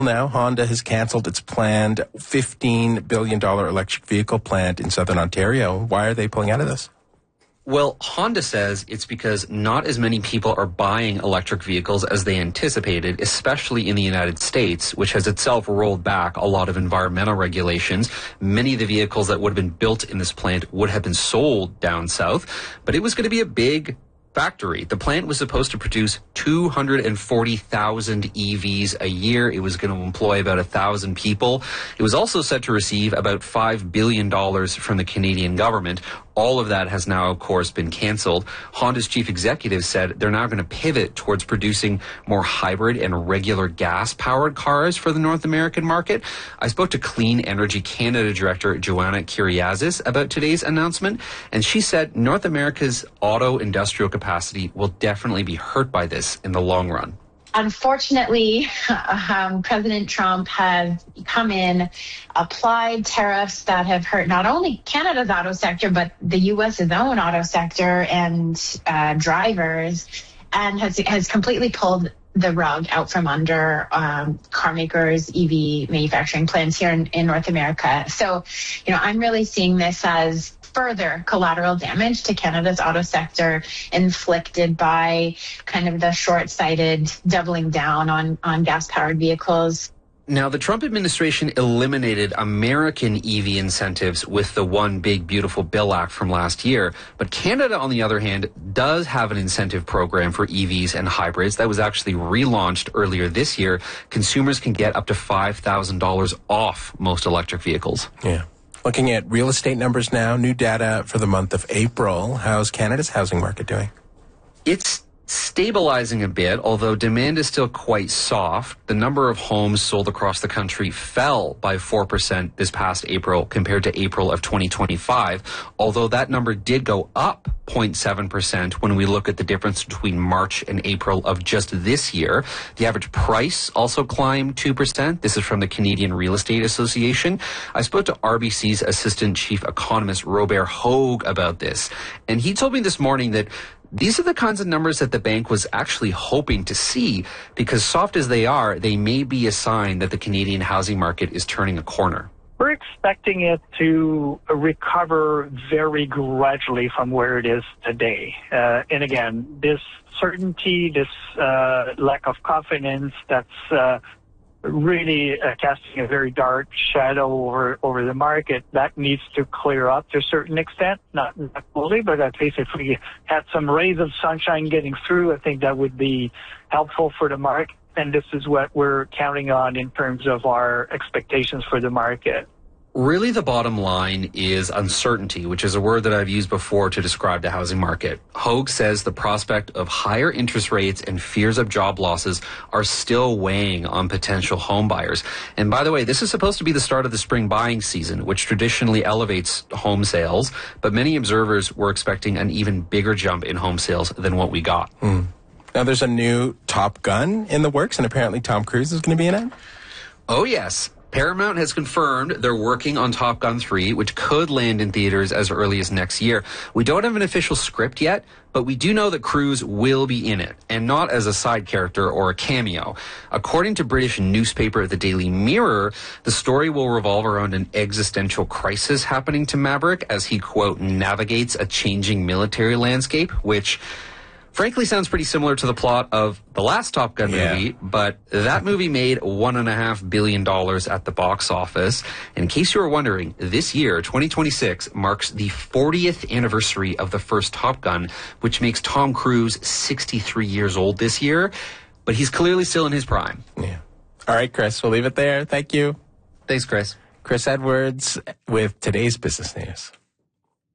Now, Honda has canceled its planned $15 billion electric vehicle plant in southern Ontario. Why are they pulling out of this? Well, Honda says it's because not as many people are buying electric vehicles as they anticipated, especially in the United States, which has itself rolled back a lot of environmental regulations. Many of the vehicles that would have been built in this plant would have been sold down south, but it was going to be a big factory. The plant was supposed to produce 240,000 EVs a year. It was going to employ about 1,000 people. It was also set to receive about $5 billion from the Canadian government. All of that has now, of course, been canceled. Honda's chief executive said they're now going to pivot towards producing more hybrid and regular gas-powered cars for the North American market. I spoke to Clean Energy Canada Director Joanna Kyriazis about today's announcement, and she said North America's auto industrial capacity will definitely be hurt by this in the long run. Unfortunately, President Trump has come in, applied tariffs that have hurt not only Canada's auto sector, but the U.S.'s own auto sector and drivers, and has completely pulled the rug out from under car makers, EV manufacturing plants here in North America. So, I'm really seeing this as further collateral damage to Canada's auto sector inflicted by kind of the short-sighted doubling down on gas-powered vehicles. Now, the Trump administration eliminated American EV incentives with the One Big Beautiful Bill Act from last year. But Canada, on the other hand, does have an incentive program for EVs and hybrids that was actually relaunched earlier this year. Consumers can get up to $5,000 off most electric vehicles. Yeah. Looking at real estate numbers now, new data for the month of April. How's Canada's housing market doing? It's stabilizing a bit, although demand is still quite soft. The number of homes sold across the country fell by 4% this past April compared to April of 2025, although that number did go up 0.7% when we look at the difference between March and April of just this year. The average price also climbed 2%. This is from the Canadian Real Estate Association. I spoke to RBC's Assistant Chief Economist Robert Hogue about this, and he told me this morning that these are the kinds of numbers that the bank was actually hoping to see, because soft as they are, they may be a sign that the Canadian housing market is turning a corner. We're expecting it to recover very gradually from where it is today. And again, this certainty, this lack of confidence that's really casting a very dark shadow over the market, that needs to clear up to a certain extent, not fully, but at least if we had some rays of sunshine getting through, I think that would be helpful for the market. And this is what we're counting on in terms of our expectations for the market. Really, the bottom line is uncertainty, which is a word that I've used before to describe the housing market. Hogue says the prospect of higher interest rates and fears of job losses are still weighing on potential home buyers. And by the way, this is supposed to be the start of the spring buying season, which traditionally elevates home sales, but many observers were expecting an even bigger jump in home sales than what we got. Now, there's a new Top Gun in the works, and apparently Tom Cruise is going to be in it? Oh, yes. Paramount has confirmed they're working on Top Gun 3, which could land in theaters as early as next year. We don't have an official script yet, but we do know that Cruise will be in it, and not as a side character or a cameo. According to British newspaper The Daily Mirror, the story will revolve around an existential crisis happening to Maverick as he, quote, navigates a changing military landscape, which frankly sounds pretty similar to the plot of the last Top Gun movie, but that movie made $1.5 billion at the box office. And in case you were wondering, this year, 2026, marks the 40th anniversary of the first Top Gun, which makes Tom Cruise 63 years old this year, but he's clearly still in his prime. Yeah. All right, Chris, we'll leave it there. Thank you. Thanks, Chris. Chris Edwards with today's business news.